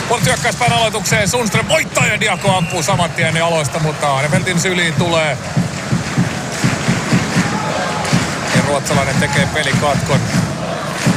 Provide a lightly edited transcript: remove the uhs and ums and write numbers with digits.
Puolet hyökkäyspään aloitukseen. Sundström voittaa ja Diako ampuu saman tien aloista, mutta Ahnefeltin syliin tulee. Ja ruotsalainen tekee pelikatkon.